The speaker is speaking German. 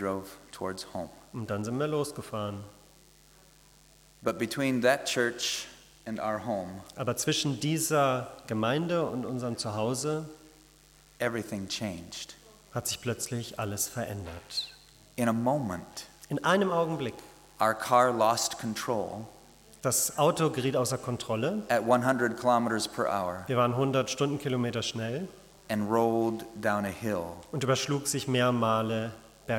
drove towards home. Und dann sind wir losgefahren. But between that church and our home, Aber zwischen dieser Gemeinde und unserem Zuhause everything changed. hat sich plötzlich alles verändert. In a moment, In einem Augenblick. our car lost control Das Auto geriet außer Kontrolle. at 100 kilometers per hour Wir waren 100 Stundenkilometer schnell and rolled down a hill und überschlug sich mehrere Male